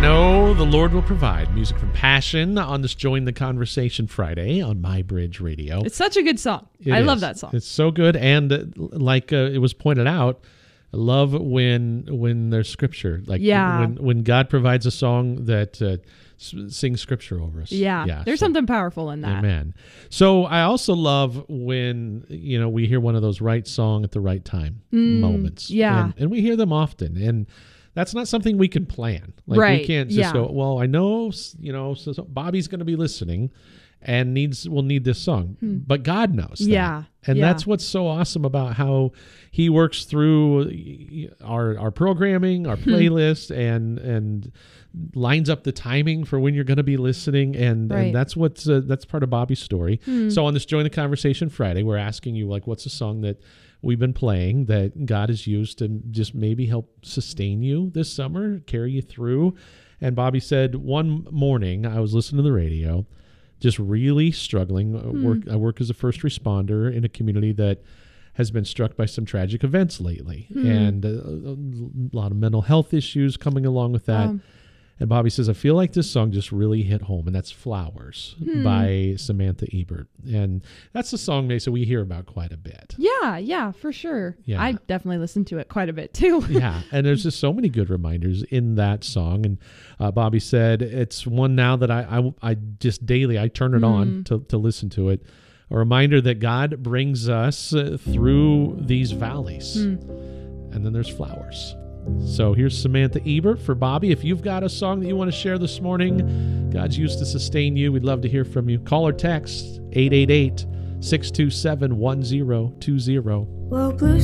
know the Lord will provide. Music from Passion on this Join the Conversation Friday on My Bridge Radio. It's such a good song. I love that song. It's so good. And like it was pointed out, I love when there's scripture. Like when God provides a song that sings scripture over us. Yeah. There's something powerful in that. Amen. So I also love when, we hear one of those right song at the right time moments. Yeah. And we hear them often. And that's not something we can plan. Like right. we can't just go, well, I know, so Bobby's going to be listening and will need this song. But God knows that. Yeah. And that's what's so awesome about how he works through our programming, our playlist, and lines up the timing for when you're going to be listening. And that's that's part of Bobby's story. So on this Join the Conversation Friday, we're asking you, like, what's a song that we've been playing that God has used to just maybe help sustain you this summer, carry you through? And Bobby said, one morning I was listening to the radio, just really struggling. I work as a first responder in a community that has been struck by some tragic events lately, and a lot of mental health issues coming along with that. And Bobby says, I feel like this song just really hit home, and that's Flowers by Samantha Ebert. And that's the song, Mesa, we hear about quite a bit. Yeah, for sure. Yeah. I definitely listen to it quite a bit, too. Yeah, and there's just so many good reminders in that song. And Bobby said, it's one now that I just daily, I turn it on to listen to it. A reminder that God brings us through these valleys. And then there's flowers. So here's Samantha Ebert for Bobby. If you've got a song that you want to share this morning, God's used to sustain you, we'd love to hear from you. Call or text 888-627-1020. Well, blue